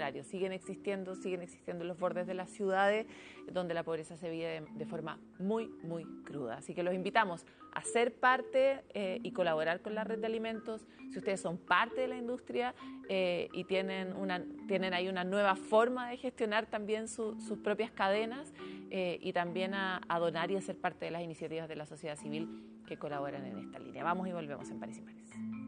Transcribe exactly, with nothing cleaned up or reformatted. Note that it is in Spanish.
contrario, siguen existiendo, siguen existiendo en los bordes de las ciudades, donde la pobreza se vive de, de forma muy, muy cruda. Así que los invitamos a ser parte eh, y colaborar con la red de alimentos. Si ustedes son parte de la industria eh, y tienen, una, tienen ahí una nueva forma de gestionar también su, sus propias cadenas eh, y también a, a donar y a ser parte de las iniciativas de la sociedad civil que colaboran en esta línea. Vamos y volvemos en París y París.